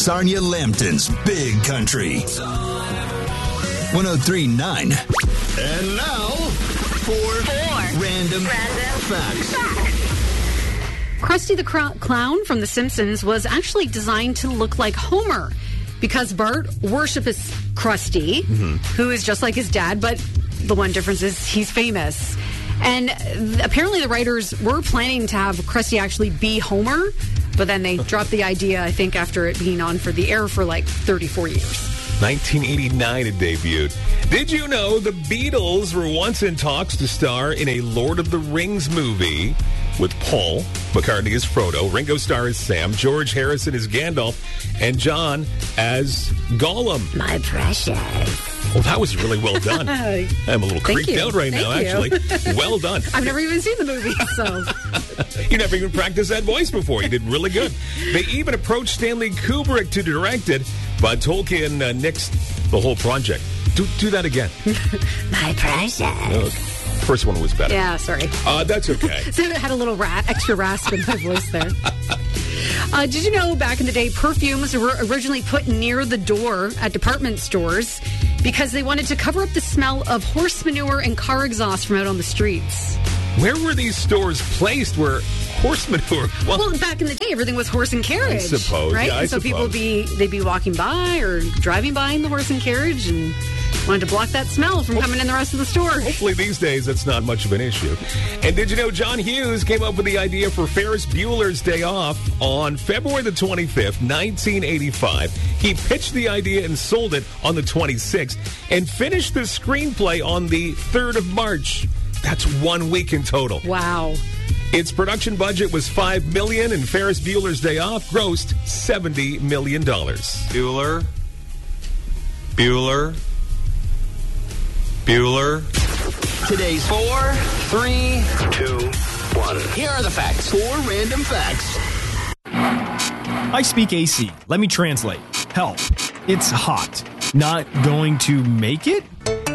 Sarnia Lambton's Big Country. 103.9. And now, four random facts. Krusty the Clown from The Simpsons was actually designed to look like Homer because Bart worships Krusty, who is just like his dad, but the one difference is he's famous. And apparently the writers were planning to have Krusty actually be Homer, but then they dropped the idea, I think, after it being on for the air for like 34 years. 1989 it debuted. Did you know the Beatles were once in talks to star in a Lord of the Rings movie with Paul McCartney as Frodo, Ringo Starr as Sam, George Harrison as Gandalf, and John as Gollum? My precious. Well, that was really well done. I'm a little creeped out right now, actually. Well done. I've never even seen the movie, so. You never even practiced that voice before. You did really good. They even approached Stanley Kubrick to direct it, but Tolkien nixed the whole project. Do that again. My precious. Look, first one was better. Yeah, sorry. That's okay. So it had a little extra rasp in my voice there. Did you know back in the day, perfumes were originally put near the door at department stores because they wanted to cover up the smell of horse manure and car exhaust from out on the streets? Where were these stores placed where horse manure? Well, back in the day, everything was horse and carriage. I suppose, right? yeah, And so people they'd be walking by or driving by in the horse and carriage and wanted to block that smell from coming in the rest of the store. Hopefully these days that's not much of an issue. And did you know John Hughes came up with the idea for Ferris Bueller's Day Off on February the 25th, 1985. He pitched the idea and sold it on the 26th and finished the screenplay on the 3rd of March. That's 1 week in total. Wow. Its production budget was $5 million, and Ferris Bueller's Day Off grossed $70 million. Bueller. Today's 4, 3, 2, 1. here are the facts. 4 random facts. I speak AC. Let me translate. Help. It's hot. Not going to make it?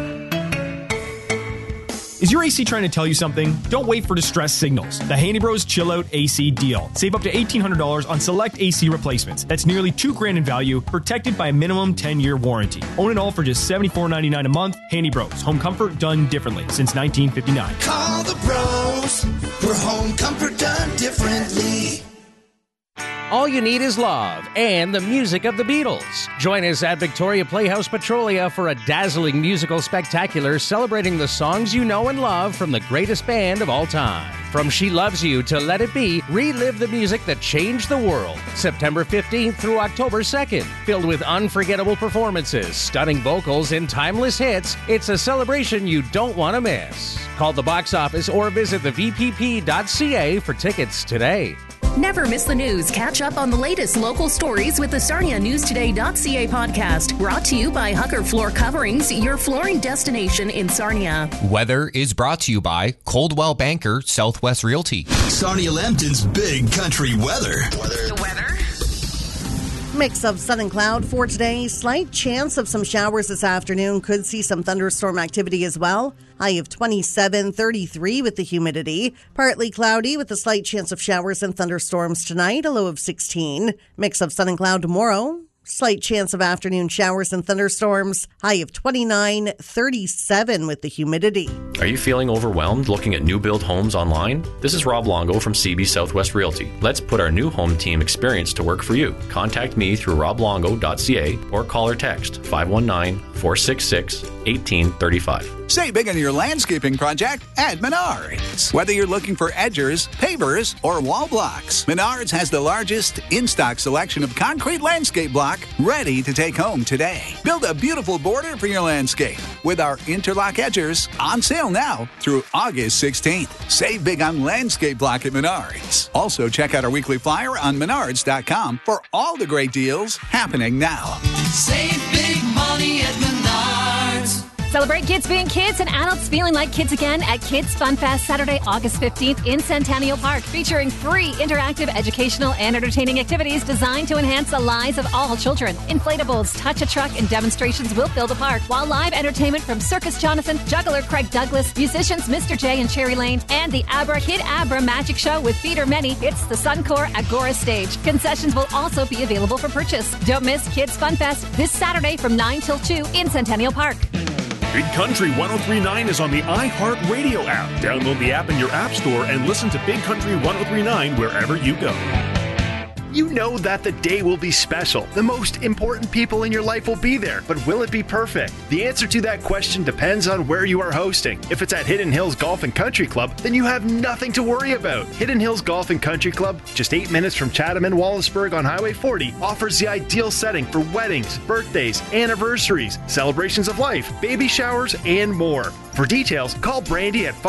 Is your AC trying to tell you something? Don't wait for distress signals. The Handy Bros Chill Out AC deal. Save up to $1,800 on select AC replacements. That's nearly $2,000 in value, protected by a minimum 10-year warranty. Own it all for just $74.99 a month. Handy Bros. Home comfort done differently since 1959. Call the pros for home comfort done differently. All you need is love and the music of the Beatles. Join us at Victoria Playhouse Petrolia for a dazzling musical spectacular celebrating the songs you know and love from the greatest band of all time. From She Loves You to Let It Be, relive the music that changed the world. September 15th through October 2nd. Filled with unforgettable performances, stunning vocals, and timeless hits, it's a celebration you don't want to miss. Call the box office or visit the VPP.ca for tickets today. Never miss the news. Catch up on the latest local stories with the SarniaNewsToday.ca podcast. Brought to you by Hucker Floor Coverings, your flooring destination in Sarnia. Weather is brought to you by Coldwell Banker Southwest Realty. Sarnia Lambton's Big Country weather. The weather. Mix of sun and cloud for today. Slight chance of some showers this afternoon. Could see some thunderstorm activity as well. High of 27, 33 with the humidity. Partly cloudy with a slight chance of showers and thunderstorms tonight. A low of 16. Mix of sun and cloud tomorrow. Slight chance of afternoon showers and thunderstorms. High of 29, 37 with the humidity. Are you feeling overwhelmed looking at new build homes online? This is Rob Longo from CB Southwest Realty. Let's put our new home team experience to work for you. Contact me through roblongo.ca or call or text 519-466-1835. Save big on your landscaping project at Menards. Whether you're looking for edgers, pavers, or wall blocks, Menards has the largest in-stock selection of concrete landscape block ready to take home today. Build a beautiful border for your landscape with our interlock edgers on sale now through August 16th. Save big on landscape block at Menards. Also, check out our weekly flyer on menards.com for all the great deals happening now. Save big money at Menards. Celebrate kids being kids and adults feeling like kids again at Kids Fun Fest Saturday, August 15th in Centennial Park, featuring 3 interactive, educational, and entertaining activities designed to enhance the lives of all children. Inflatables, touch a truck, and demonstrations will fill the park, while live entertainment from Circus Jonathan, juggler Craig Douglas, musicians Mr. J and Cherry Lane, and the Abra Kid Abra Magic Show with Peter Many hits the Suncor Agora stage. Concessions will also be available for purchase. Don't miss Kids Fun Fest this Saturday from 9 till 2 in Centennial Park. Big Country 103.9 is on the iHeartRadio app. Download the app in your app store and listen to Big Country 103.9 wherever you go. You know that the day will be special. The most important people in your life will be there, but will it be perfect? The answer to that question depends on where you are hosting. If it's at Hidden Hills Golf and Country Club, then you have nothing to worry about. Hidden Hills Golf and Country Club, just 8 minutes from Chatham and Wallaceburg on Highway 40, offers the ideal setting for weddings, birthdays, anniversaries, celebrations of life, baby showers, and more. For details, call Brandy at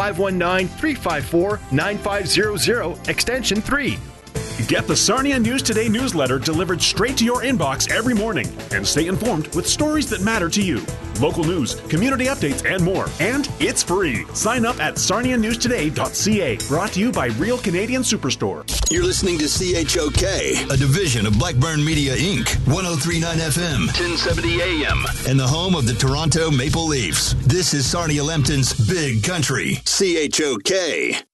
519-354-9500, extension 3. Get the Sarnia News Today newsletter delivered straight to your inbox every morning and stay informed with stories that matter to you. Local news, community updates, and more. And it's free. Sign up at sarnianewstoday.ca. Brought to you by Real Canadian Superstore. You're listening to CHOK, a division of Blackburn Media Inc., 103.9 FM, 1070 AM, and the home of the Toronto Maple Leafs. This is Sarnia Lambton's Big Country, CHOK.